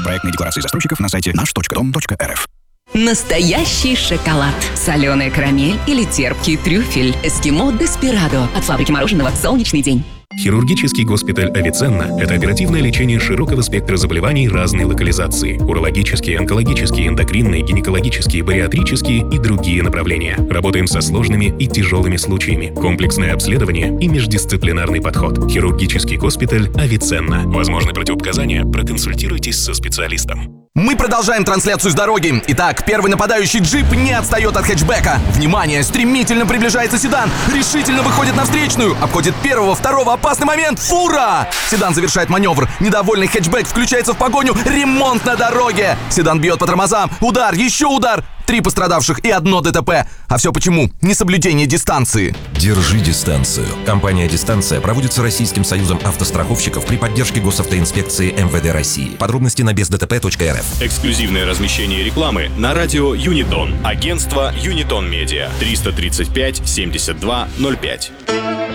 Проектные декларации застройщиков на сайте наш.дом.рф. Настоящий шоколад, соленая карамель или терпкий трюфель. Эскимо Деспирадо от фабрики мороженого «Солнечный день». Хирургический госпиталь «Авиценна» — это оперативное лечение широкого спектра заболеваний разной локализации. Урологические, онкологические, эндокринные, гинекологические, бариатрические и другие направления. Работаем со сложными и тяжелыми случаями. Комплексное обследование и междисциплинарный подход. Хирургический госпиталь «Авиценна». Возможны противопоказания? Проконсультируйтесь со специалистом. Мы продолжаем трансляцию с дороги. Итак, первый нападающий джип не отстает от хэтчбека. Внимание, стремительно приближается седан. Решительно выходит на встречную. Обходит первого, второго, опасный момент. Фура! Седан завершает маневр. Недовольный хэтчбек включается в погоню. Ремонт на дороге. Седан бьет по тормозам. Удар, еще удар. 3 пострадавших и 1 ДТП. А все почему? Несоблюдение дистанции. Держи дистанцию. Компания «Дистанция» проводится Российским союзом автостраховщиков при поддержке Госавтоинспекции МВД России. Подробности на бездтп.рф. Эксклюзивное размещение рекламы на радио Юнитон. Агентство Юнитон Медиа. 335 72 05.